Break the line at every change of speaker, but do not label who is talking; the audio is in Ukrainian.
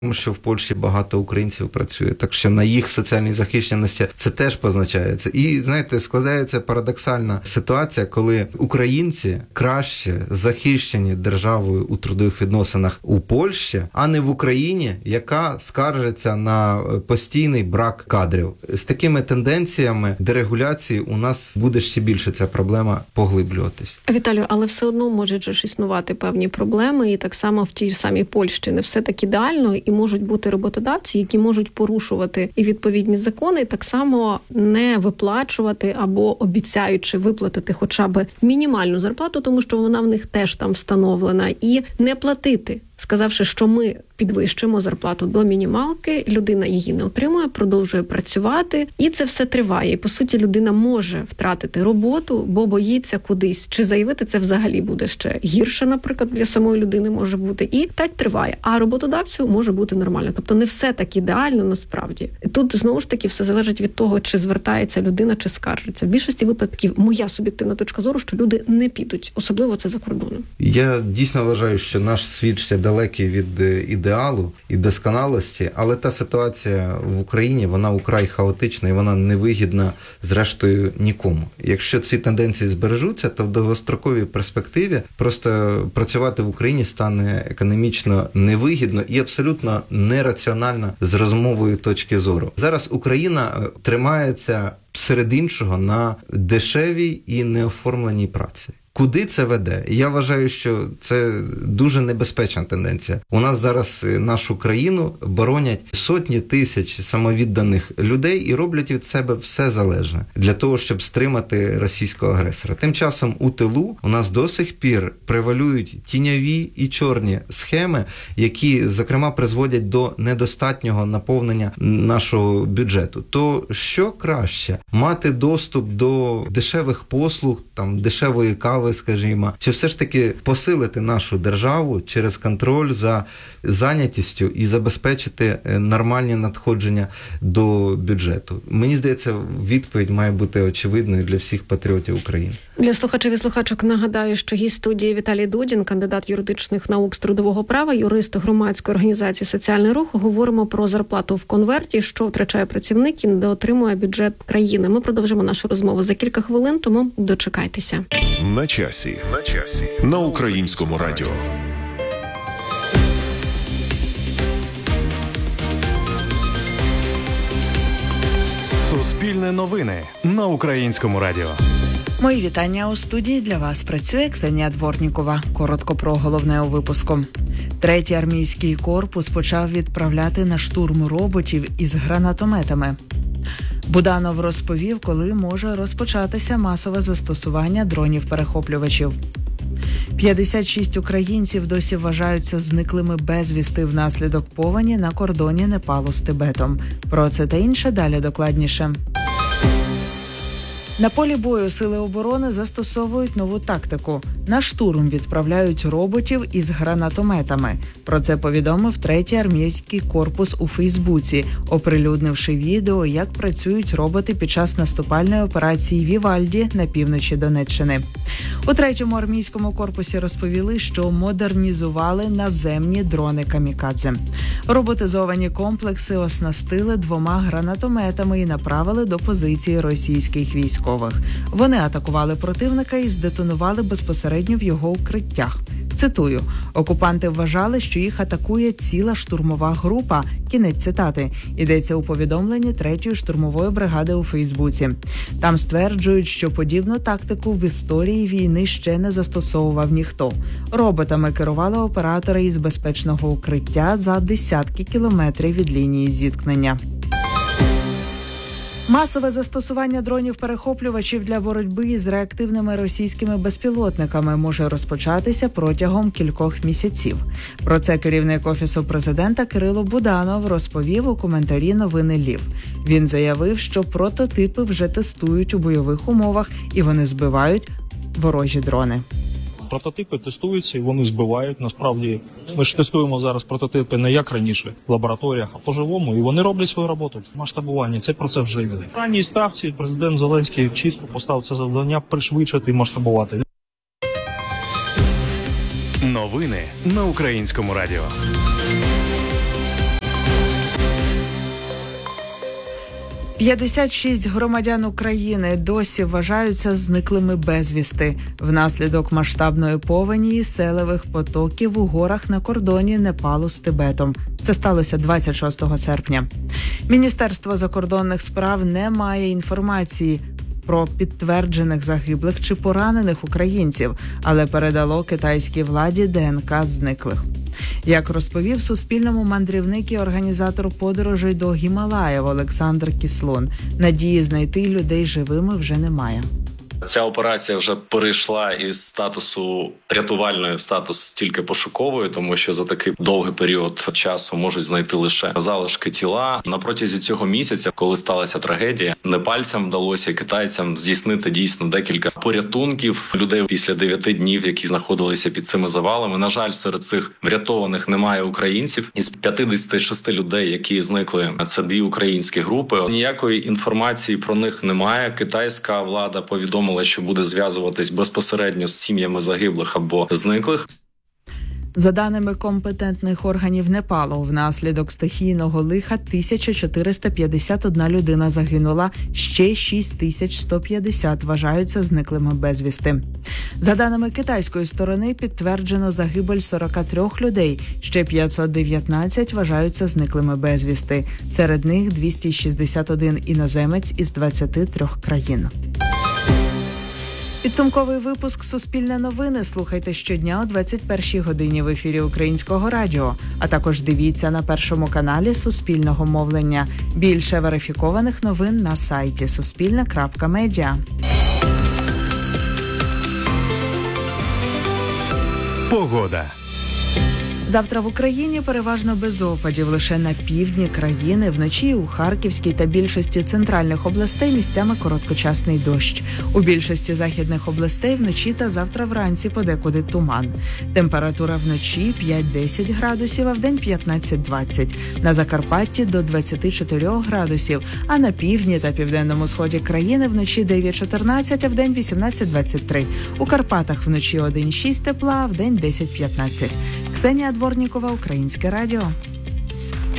Тому що в Польщі багато українців працює, так що на їх соціальній захищеності це теж позначається. І, знаєте, складається парадоксальна ситуація, коли українці краще захищені державою у трудових відносинах у Польщі, а не в Україні, яка скаржиться на постійний брак кадрів. З такими тенденціями дерегуляції у нас буде ще більше ця проблема поглиблюватись.
Віталію, але все одно можуть же ж існувати певні проблеми, і так само в тій самій Польщі не все так ідеально, і можуть бути роботодавці, які можуть порушувати і відповідні закони, і так само не виплачувати або обіцяючи виплатити хоча б мінімальну зарплату, тому що вона в них теж там встановлена, і не платити, сказавши, що ми підвищуємо зарплату до мінімалки, людина її не отримує, продовжує працювати, і це все триває. І, по суті, людина може втратити роботу, бо боїться кудись. Чи заявити це взагалі буде ще гірше, наприклад, для самої людини може бути. І так триває. А роботодавцю може бути нормально. Тобто не все так ідеально насправді. Тут, знову ж таки, все залежить від того, чи звертається людина, чи скаржиться. В більшості випадків моя суб'єктивна точка зору, що люди не підуть. Особливо це за кордоном.
Я дійсно вважаю, що наш світ ще далекий від ідеалу і досконалості, але та ситуація в Україні, вона украй хаотична і вона невигідна, зрештою, нікому. Якщо ці тенденції збережуться, то в довгостроковій перспективі просто працювати в Україні стане економічно невигідно і абсолютно нераціонально з розумової точки зору. Зараз Україна тримається серед іншого на дешевій і неоформленій праці. Куди це веде? Я вважаю, що це дуже небезпечна тенденція. У нас зараз нашу країну боронять сотні тисяч самовідданих людей і роблять від себе все залежне для того, щоб стримати російського агресора. Тим часом у тилу у нас до сих пір превалюють тіньові і чорні схеми, які, зокрема, призводять до недостатнього наповнення нашого бюджету. То що краще? Мати доступ до дешевих послуг, дешевої кави, скажімо, чи все ж таки посилити нашу державу через контроль за зайнятістю і забезпечити нормальні надходження до бюджету? Мені здається, відповідь має бути очевидною для всіх патріотів України.
Для слухачів і слухачок нагадаю, що гість студії Віталій Дудін, кандидат юридичних наук з трудового права, юрист громадської організації «Соціальний рух». Говоримо про зарплату в конверті, що втрачає працівник і недоотримує бюджет країни. Ми продовжимо нашу розмову за кілька хвилин, тому дочекайтеся.
На часі. На Українському радіо.
Суспільне новини на Українському радіо.
Мої вітання у студії. Для вас працює Ксенія Дворнікова. Коротко про головне у випуску. Третій армійський корпус почав відправляти на штурм роботів із гранатометами. Буданов розповів, коли може розпочатися масове застосування дронів-перехоплювачів. 56 українців досі вважаються зниклими безвісти внаслідок повені на кордоні Непалу з Тибетом. Про це та інше далі докладніше. На полі бою Сили оборони застосовують нову тактику. На штурм відправляють роботів із гранатометами. Про це повідомив третій армійський корпус у Фейсбуці, оприлюднивши відео, як працюють роботи під час наступальної операції «Вівальді» на півночі Донеччини. У третьому армійському корпусі розповіли, що модернізували наземні дрони-камікадзе. Роботизовані комплекси оснастили 2 гранатометами і направили до позиції російських військових. Вони атакували противника і здетонували безпосередньо в його укриттях. Цитую: «Окупанти вважали, що їх атакує ціла штурмова група». Кінець цитати. Йдеться у повідомленні 3-ї штурмової бригади у Фейсбуці. Там стверджують, що подібну тактику в історії війни ще не застосовував ніхто. Роботами керували оператори із безпечного укриття за десятки кілометрів від лінії зіткнення. Масове застосування дронів-перехоплювачів для боротьби з реактивними російськими безпілотниками може розпочатися протягом кількох місяців. Про це керівник Офісу президента Кирило Буданов розповів у коментарі новини Лів. Він заявив, що прототипи вже тестують у бойових умовах і вони збивають ворожі дрони.
Прототипи тестуються і вони збивають. Насправді, ми ж тестуємо зараз прототипи не як раніше в лабораторіях, а по-живому, і вони роблять свою роботу. Масштабування, це процес вже йде. В ранній ставці президент Зеленський чітко поставив це завдання пришвидшити і масштабувати.
Новини на Українському радіо.
56 громадян України досі вважаються зниклими безвісти внаслідок масштабної повені і селевих потоків у горах на кордоні Непалу з Тибетом. Це сталося 26 серпня. Міністерство закордонних справ не має інформації про підтверджених загиблих чи поранених українців, але передало китайській владі ДНК зниклих. Як розповів Суспільному мандрівник і організатор подорожей до Гімалаїв Олександр Кіслун, надії знайти людей живими вже немає.
Ця операція вже перейшла із статусу рятувальної в статус тільки пошукової, тому що за такий довгий період часу можуть знайти лише залишки тіла. На протязі цього місяця, коли сталася трагедія, непальцям вдалося китайцям здійснити дійсно декілька порятунків людей після 9 днів, які знаходилися під цими завалами. На жаль, серед цих врятованих немає українців. Із 56 людей, які зникли, це 2 українські групи. Ніякої інформації про них немає. Китайська влада повідомила, що буде зв'язуватись безпосередньо з сім'ями загиблих або зниклих.
За даними компетентних органів Непалу, внаслідок стихійного лиха 1451 людина загинула, ще 6150 вважаються зниклими безвісти. За даними китайської сторони, підтверджено загибель 43 людей, ще 519 вважаються зниклими безвісти. Серед них 261 іноземець із 23 країн. Підсумковий випуск «Суспільне новини» слухайте щодня о 21-й годині в ефірі Українського радіо, а також дивіться на Першому каналі Суспільного мовлення. Більше верифікованих новин на сайті suspilne.media.
Погода.
Завтра в Україні переважно без опадів. Лише на півдні країни, вночі у Харківській та більшості центральних областей місцями короткочасний дощ. У більшості західних областей вночі та завтра вранці подекуди туман. Температура вночі 5-10 градусів, а вдень 15-20. На Закарпатті до 24 градусів, а на півдні та південному сході країни вночі 9-14, а вдень 18-23. У Карпатах вночі 1-6 тепла, а вдень 10-15. Ксенія Дворнікова, Українське радіо.